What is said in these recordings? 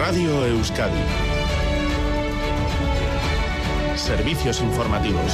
Radio Euskadi. Servicios informativos.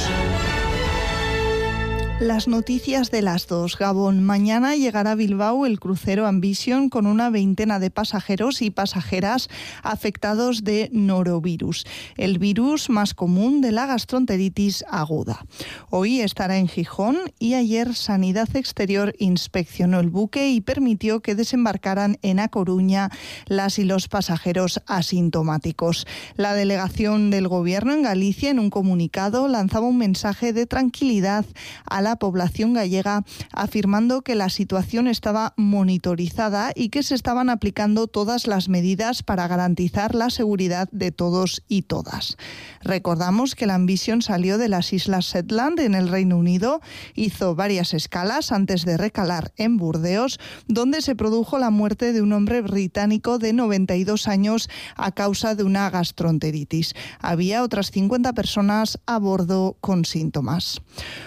Las noticias de las 2. Gabón. Mañana llegará a Bilbao el crucero Ambition con una veintena de pasajeros y pasajeras afectados de norovirus, el virus más común de la gastroenteritis aguda. Hoy estará en Gijón y ayer Sanidad Exterior inspeccionó el buque y permitió que desembarcaran en A Coruña las y los pasajeros asintomáticos. La delegación del Gobierno en Galicia, en un comunicado, lanzaba un mensaje de tranquilidad a la población gallega, afirmando que la situación estaba monitorizada y que se estaban aplicando todas las medidas para garantizar la seguridad de todos y todas. Recordamos que la Ambition salió de las Islas Shetland en el Reino Unido, hizo varias escalas antes de recalar en Burdeos, donde se produjo la muerte de un hombre británico de 92 años a causa de una gastroenteritis. Había otras 50 personas a bordo con síntomas.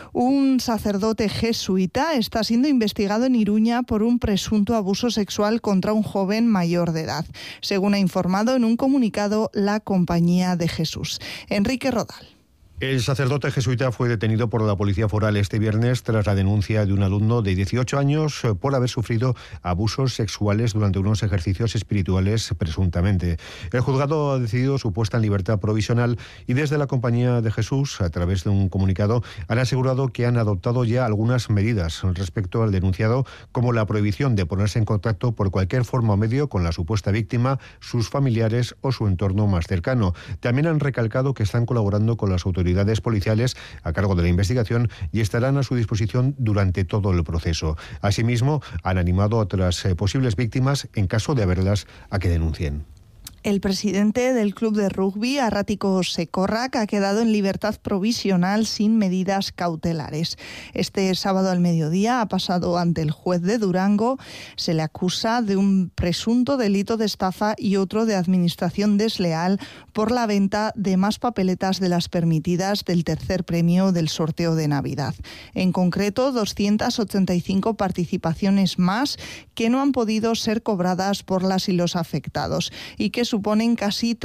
Un sacerdote jesuita está siendo investigado en Iruña por un presunto abuso sexual contra un joven mayor de edad, según ha informado en un comunicado la Compañía de Jesús. Enrique Rodal. El sacerdote jesuita fue detenido por la Policía Foral este viernes tras la denuncia de un alumno de 18 años por haber sufrido abusos sexuales durante unos ejercicios espirituales, presuntamente. El juzgado ha decidido su puesta en libertad provisional y desde la Compañía de Jesús, a través de un comunicado, han asegurado que han adoptado ya algunas medidas respecto al denunciado, como la prohibición de ponerse en contacto por cualquier forma o medio con la supuesta víctima, sus familiares o su entorno más cercano. También han recalcado que están colaborando con las autoridades policiales a cargo de la investigación y estarán a su disposición durante todo el proceso. Asimismo, han animado a otras posibles víctimas, en caso de haberlas, a que denuncien. El presidente del club de rugby, Arratiko Sekorrak, ha quedado en libertad provisional sin medidas cautelares. Este sábado al mediodía ha pasado ante el juez de Durango. Se le acusa de un presunto delito de estafa y otro de administración desleal por la venta de más papeletas de las permitidas del tercer premio del sorteo de Navidad. En concreto, 285 participaciones más que no han podido ser cobradas por las y los afectados y que suponen casi